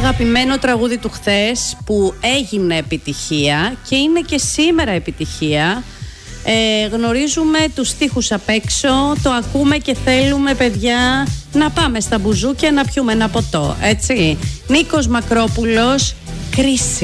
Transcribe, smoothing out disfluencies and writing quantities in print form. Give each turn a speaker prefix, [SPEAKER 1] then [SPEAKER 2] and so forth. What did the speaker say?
[SPEAKER 1] Αγαπημένο τραγούδι του χθες που έγινε επιτυχία και είναι και σήμερα επιτυχία. Γνωρίζουμε τους στίχους απ' έξω, το ακούμε και θέλουμε, παιδιά, να πάμε στα μπουζούκια να πιούμε ένα ποτό, έτσι. Νίκος Μακρόπουλος, Κρίση.